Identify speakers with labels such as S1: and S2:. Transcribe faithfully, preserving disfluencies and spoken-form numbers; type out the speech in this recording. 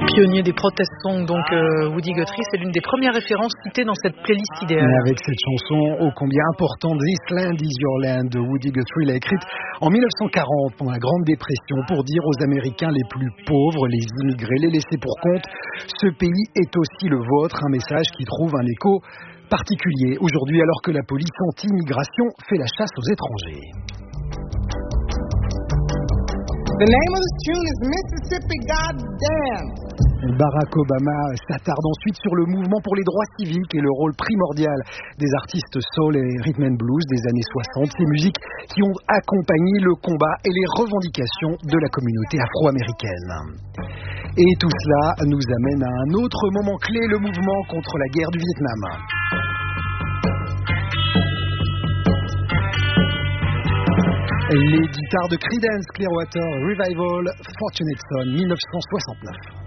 S1: Pionnier des protest songs, donc euh, Woody Guthrie, c'est l'une des premières références citées dans cette playlist idéale.
S2: Et avec cette chanson ô combien importante, This Land is Your Land, de Woody Guthrie l'a écrite en mille neuf cent quarante pendant la Grande Dépression pour dire aux Américains les plus pauvres, les immigrés, les laissés pour compte, ce pays est aussi le vôtre, un message qui trouve un écho particulier aujourd'hui alors que la police anti-immigration fait la chasse aux étrangers.
S3: The name of the tune is Mississippi Goddamn.
S2: Barack Obama s'attarde ensuite sur le mouvement pour les droits civiques et le rôle primordial des artistes soul et rhythm and blues des années soixante, ces musiques qui ont accompagné le combat et les revendications de la communauté afro-américaine. Et tout cela nous amène à un autre moment clé, le mouvement contre la guerre du Vietnam. Les guitares de Creedence Clearwater Revival, Fortunate Son, mille neuf cent soixante-neuf.